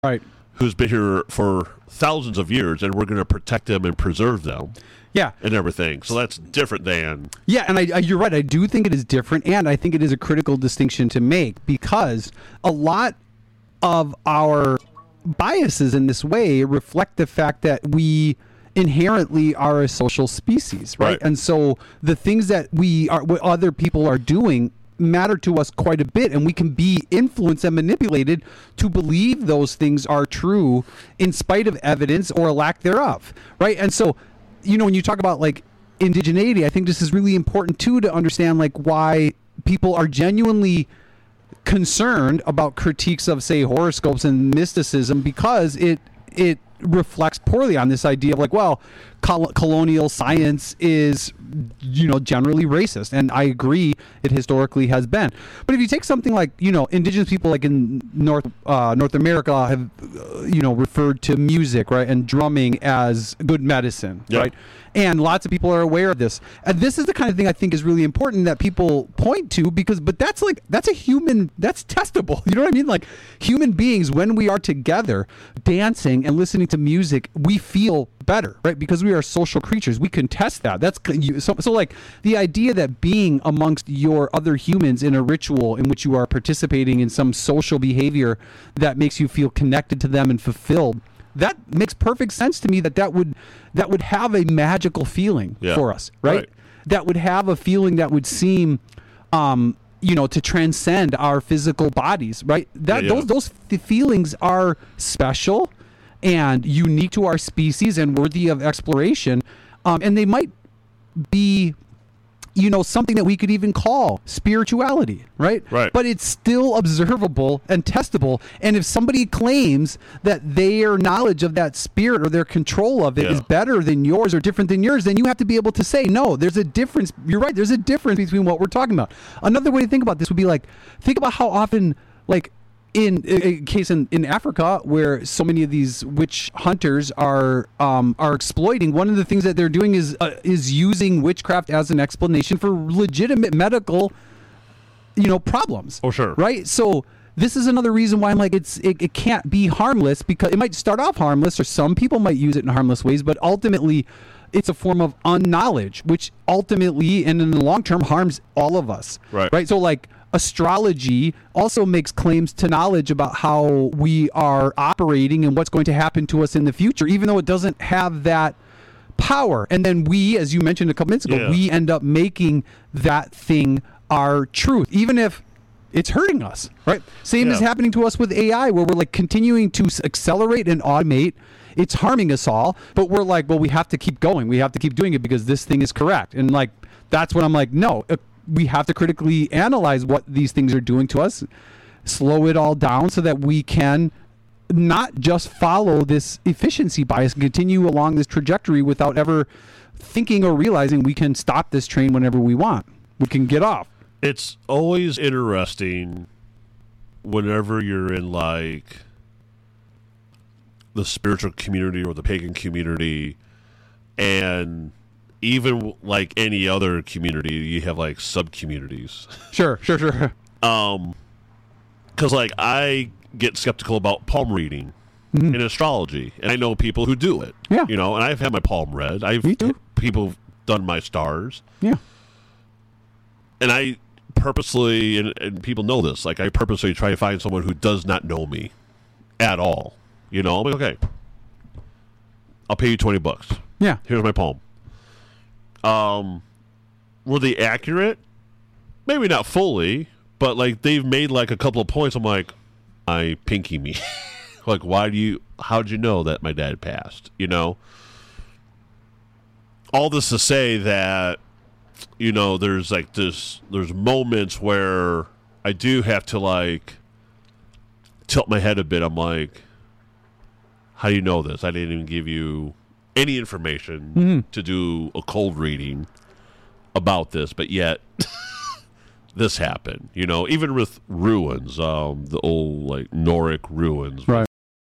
Right. who's been here for thousands of years, and we're going to protect them and preserve them. Yeah. And everything. So that's different than... Yeah, and you're right. I do think it is different, and I think it is a critical distinction to make, because a lot of our biases in this way reflect the fact that we inherently are a social species, right? And so the things that what other people are doing matter to us quite a bit, and we can be influenced and manipulated to believe those things are true in spite of evidence or a lack thereof, right? And so, when you talk about like indigeneity, I think this is really important too, to understand like why people are genuinely concerned about critiques of, say, horoscopes and mysticism, because it reflects poorly on this idea of like, well, colonial science is generally racist, and I agree it historically has been. But if you take something like indigenous people like in North America have referred to music, right, and drumming as good medicine, right? And lots of people are aware of this. And this is the kind of thing I think is really important that people point to, but that's a human, that's testable. You know what I mean? Like, human beings, when we are together dancing and listening to music, we feel better, right? Because we are social creatures. We can test that. So like the idea that being amongst your other humans in a ritual in which you are participating in some social behavior that makes you feel connected to them and fulfilled, that makes perfect sense to me. That would have a magical feeling for us, right? That would have a feeling that would seem, to transcend our physical bodies, right? Those feelings are special and unique to our species and worthy of exploration, and they might be something that we could even call spirituality, right? But it's still observable and testable. And if somebody claims that their knowledge of that spirit or their control of it is better than yours or different than yours, then you have to be able to say, no, there's a difference. You're right. There's a difference between what we're talking about. Another way to think about this would be like, think about how often, like, in a case in Africa where so many of these witch hunters are exploiting, one of the things that they're doing is using witchcraft as an explanation for legitimate medical problems. Oh, sure. Right? So this is another reason why I'm like, it can't be harmless, because it might start off harmless, or some people might use it in harmless ways, but ultimately it's a form of unknowledge, which ultimately and in the long term harms all of us. Right? So like, astrology also makes claims to knowledge about how we are operating and what's going to happen to us in the future, even though it doesn't have that power. And then we, as you mentioned a couple minutes ago, we end up making that thing our truth, even if it's hurting us, right? Same is happening to us with AI, where we're like continuing to accelerate and automate. It's harming us all, but we're like, well, we have to keep going. We have to keep doing it because this thing is correct. And like, that's when I'm like, no, we have to critically analyze what these things are doing to us, slow it all down so that we can not just follow this efficiency bias and continue along this trajectory without ever thinking or realizing we can stop this train whenever we want. We can get off. It's always interesting whenever you're in like the spiritual community or the pagan community, and even like any other community, you have like sub-communities. Sure. Because like I get skeptical about palm reading in astrology, and I know people who do it. Yeah. And I've had my palm read. Me too. People have done my stars. Yeah. And I purposely, and people know this, like I purposely try to find someone who does not know me at all. I'm like, okay, I'll pay you $20. Yeah. Here's my palm. Were they accurate? Maybe not fully, but like they've made like a couple of points. I'm like, I pinky me. Like, how'd you know that my dad passed? All this to say that, there's like there's moments where I do have to like tilt my head a bit. I'm like, how do you know this? I didn't even give you any information to do a cold reading about this, but yet this happened. Even with ruins, the old like Noric ruins, right?